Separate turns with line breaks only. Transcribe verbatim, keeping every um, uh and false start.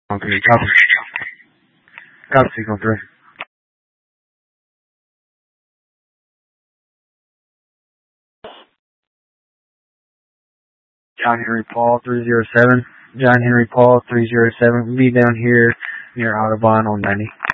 Okay, copy. Copy, signal three. John Henry Paul, three zero seven. John Henry Paul, three zero seven. We'll be down here near Audubon on ninety.